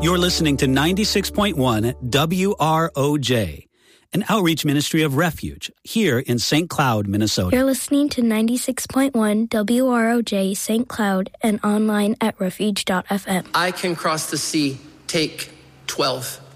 You're listening to 96.1 WROJ, an outreach ministry of Refuge here in St. Cloud, Minnesota. You're listening to 96.1 WROJ St. Cloud and online at refuge.fm. I can cross the sea, take 12.